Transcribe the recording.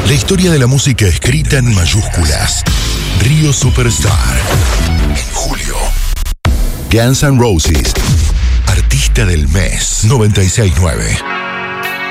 La historia de la música escrita en mayúsculas. Río Superstar. En julio. Guns N' Roses. Artista del mes. 96.9.